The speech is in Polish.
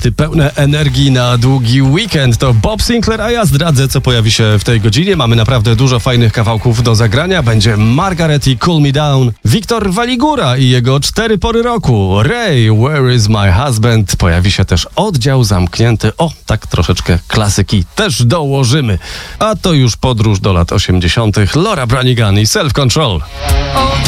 Playlisty pełne energii na długi weekend. To Bob Sinclair, a ja zdradzę, co pojawi się w tej godzinie. Mamy naprawdę dużo fajnych kawałków do zagrania. Będzie Margaret i Cool Me Down, Wiktor Waligura i jego 4 pory roku, Ray, Where Is My Husband. Pojawi się też Oddział Zamknięty. O, tak troszeczkę klasyki też dołożymy. A to już podróż do lat 80. Laura Branigan i Self Control.